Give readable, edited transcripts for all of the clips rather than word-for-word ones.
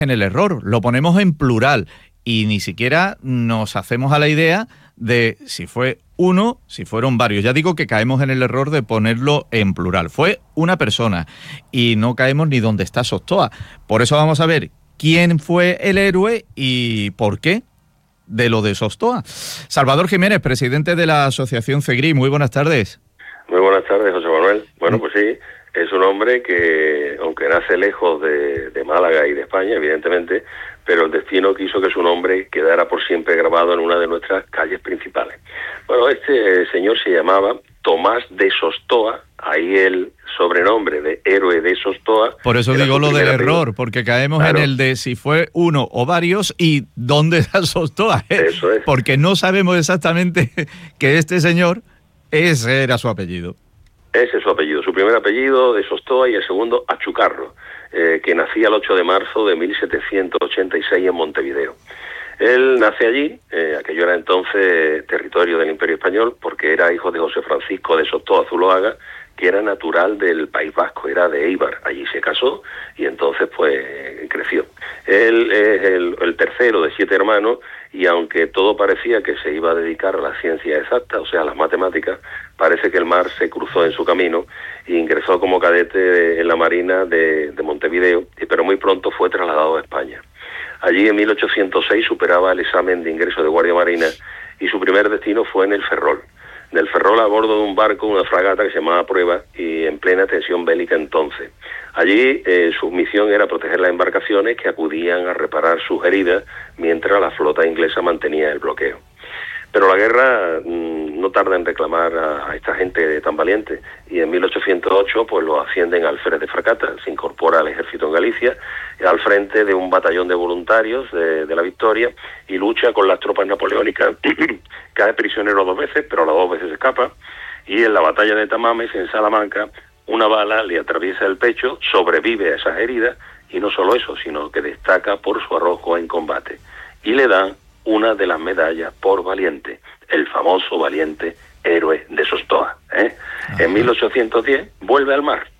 en el error, lo ponemos en plural y ni siquiera nos hacemos a la idea de si fue uno, si fueron varios. Ya digo que caemos en el error de ponerlo en plural. Fue una persona y no caemos ni donde está Sostoa. Por eso vamos a ver quién fue el héroe y por qué de lo de Sostoa. Salvador Jiménez, presidente de la Asociación CEGRI, muy buenas tardes. Muy buenas tardes, José Manuel. Bueno, pues sí, es un hombre que, aunque nace lejos de Málaga y de España, evidentemente, pero el destino quiso que su nombre quedara por siempre grabado en una de nuestras calles principales. Bueno, este señor se llamaba Tomás de Sostoa, ahí el sobrenombre de héroe de Sostoa. Por eso digo lo del error, porque caemos claro en el de si fue uno o varios y dónde está Sostoa, ¿eh? Eso es. Porque no sabemos exactamente que este señor, ese era su apellido. Ese es su apellido, su primer apellido de Sostoa y el segundo Achucarro, que nacía el 8 de marzo de 1786 en Montevideo. Él nace allí, aquello era entonces territorio del Imperio Español, porque era hijo de José Francisco de Sostoa Zuloaga, que era natural del País Vasco, era de Eibar. Allí se casó y entonces pues creció. Él es el tercero de 7 hermanos y aunque todo parecía que se iba a dedicar a la ciencia exacta, o sea, a las matemáticas, parece que el mar se cruzó en su camino e ingresó como cadete en la Marina de Montevideo, pero muy pronto fue trasladado a España. Allí en 1806 superaba el examen de ingreso de Guardia Marina y su primer destino fue en el Ferrol. Del Ferrol a bordo de un barco, una fragata que se llamaba Prueba y en plena tensión bélica entonces. Allí su misión era proteger las embarcaciones que acudían a reparar sus heridas mientras la flota inglesa mantenía el bloqueo. Pero la guerra no tarda en reclamar a esta gente tan valiente y en 1808 pues lo ascienden al alférez de fragata, se incorpora al ejército en Galicia al frente de un batallón de voluntarios de la Victoria y lucha con las tropas napoleónicas. Cae prisionero 2 veces, pero las 2 veces escapa y en la batalla de Tamames en Salamanca una bala le atraviesa el pecho, sobrevive a esas heridas y no solo eso, sino que destaca por su arrojo en combate y le dan una de las medallas por valiente, el famoso valiente héroe de Sostoa. En 1810 vuelve al mar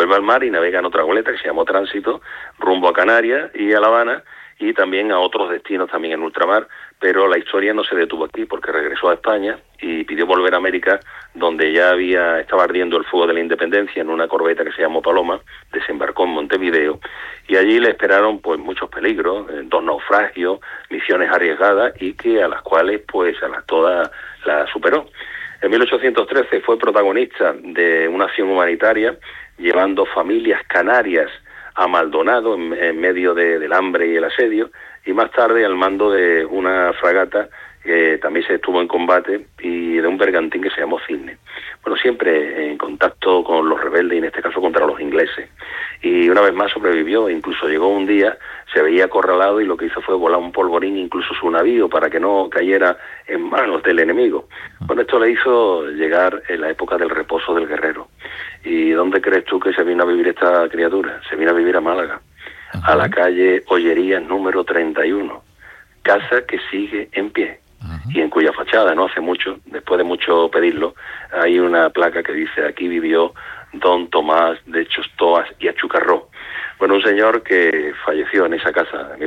y navega en otra goleta que se llamó Tránsito, rumbo a Canarias y a La Habana y también a otros destinos también en ultramar, pero la historia no se detuvo aquí porque regresó a España y pidió volver a América, donde ya estaba ardiendo el fuego de la independencia en una corbeta que se llamó Paloma, desembarcó en Montevideo y allí le esperaron pues muchos peligros, 2 naufragios, misiones arriesgadas y que a las cuales pues todas la superó. En 1813 fue protagonista de una acción humanitaria llevando familias canarias a Maldonado en medio del hambre y el asedio y más tarde al mando de una fragata que también se estuvo en combate y de un bergantín que se llamó Cisne. Bueno, siempre en contacto con los rebeldes y en este caso contra los ingleses. Y una vez más sobrevivió, incluso llegó un día, se veía acorralado y lo que hizo fue volar un polvorín incluso su navío para que no cayera en manos del enemigo. Bueno, esto le hizo llegar en la época del reposo del guerrero. ¿Y dónde crees tú que se vino a vivir esta criatura? Se vino a vivir a Málaga, a la calle Ollerías número 31, casa que sigue en pie. Y en cuya fachada, no hace mucho, después de mucho pedirlo, hay una placa que dice: aquí vivió don Tomás de Sostoa y Achucarro. Bueno, un señor que falleció en esa casa en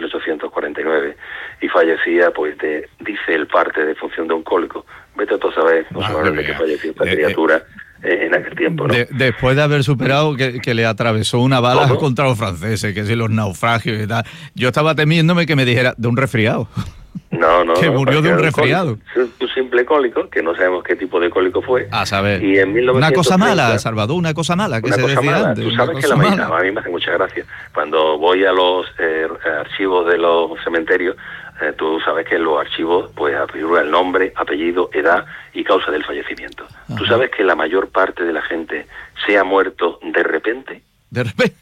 1849 y fallecía, pues, dice el parte de función de oncólico. Vete tú a saber, no sabes de qué falleció esta criatura en aquel tiempo, ¿no? Después de haber superado que le atravesó una bala contra los franceses, que si los naufragios y tal. Yo estaba temiéndome que me dijera de un resfriado. No. Que murió de un resfriado. Un simple cólico, que no sabemos qué tipo de cólico fue. A saber. Y en 1930, una cosa mala, Salvador, una cosa mala, que se decía antes. Tú sabes que la medicina, a mí me hace mucha gracia. Cuando voy a los archivos de los cementerios, tú sabes que en los archivos pues figura el nombre, apellido, edad y causa del fallecimiento. Ajá. ¿Tú sabes que la mayor parte de la gente se ha muerto de repente? De repente.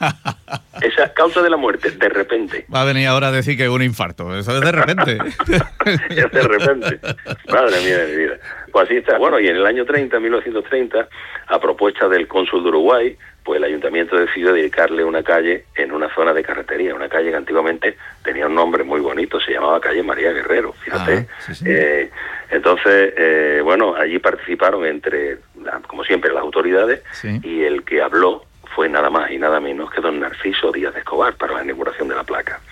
Esa causa de la muerte, de repente. Va a venir ahora a decir que es un infarto. Eso es de repente. Es de repente. Madre mía de mi vida. Pues así está. Bueno, y en el año 1930, a propuesta del cónsul de Uruguay, pues el ayuntamiento decidió dedicarle una calle en una zona de carretería, una calle que antiguamente tenía un nombre muy bonito, se llamaba calle María Guerrero, fíjate. Sí. Entonces, bueno, allí participaron como siempre, las autoridades, sí. Y el que habló fue nada más y nada menos que don Narciso Díaz de Escobar para la inauguración de la placa.